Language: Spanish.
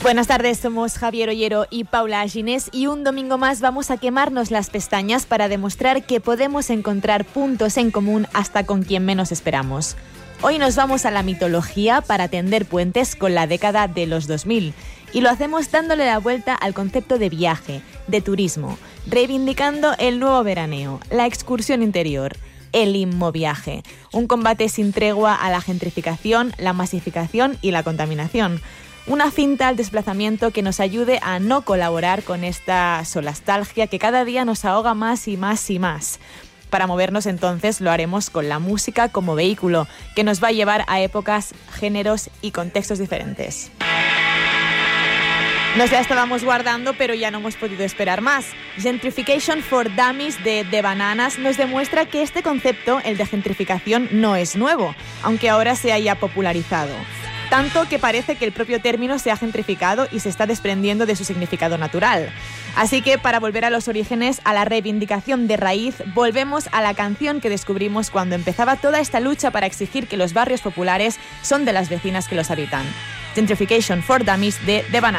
Buenas tardes, somos Javier Ollero y Paula Ginés y un domingo más vamos a quemarnos las pestañas para demostrar que podemos encontrar puntos en común hasta con quien menos esperamos. Hoy nos vamos a la mitología para tender puentes con la década de los 2000 y lo hacemos dándole la vuelta al concepto de viaje, de turismo, reivindicando el nuevo veraneo, la excursión interior, el inmoviaje, un combate sin tregua a la gentrificación, la masificación y la contaminación. Una finta al desplazamiento que nos ayude a no colaborar con esta solastalgia que cada día nos ahoga más y más y más. Para movernos entonces lo haremos con la música como vehículo, que nos va a llevar a épocas, géneros y contextos diferentes. Nos la estábamos guardando, pero ya no hemos podido esperar más. Gentrification for Dummies de The Bananas nos demuestra que este concepto, el de gentrificación, no es nuevo, aunque ahora se haya popularizado. Tanto que parece que el propio término se ha gentrificado y se está desprendiendo de su significado natural. Así que para volver a los orígenes, a la reivindicación de raíz, volvemos a la canción que descubrimos cuando empezaba toda esta lucha para exigir que los barrios populares son de las vecinas que los habitan. Gentrification for Dummies de The Bananas.